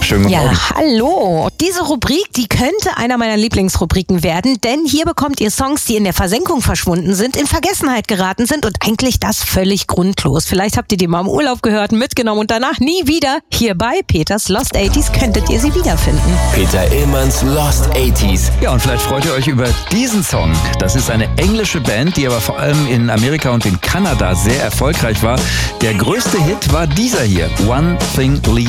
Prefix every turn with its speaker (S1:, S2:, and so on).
S1: schönen guten Morgen.
S2: Ja, hallo. Diese Rubrik, die könnte einer meiner Lieblingsrubriken werden, denn hier bekommt ihr Songs, die in der Versenkung verschwunden sind, in Vergessenheit geraten sind und eigentlich das völlig grundlos. Vielleicht habt ihr die mal im Urlaub gehört, mitgenommen und danach nie wieder. Hier bei Peters Lost 80s könntet ihr sie wiederfinden.
S3: Peter Illmanns Lost 80s.
S1: Ja, und vielleicht freut ihr euch über diesen Song. Das ist eine englische Band, die aber vor allem in Amerika und in Kanada sehr erfolgreich war. Der größte Hit war dieser hier, One Thing Leads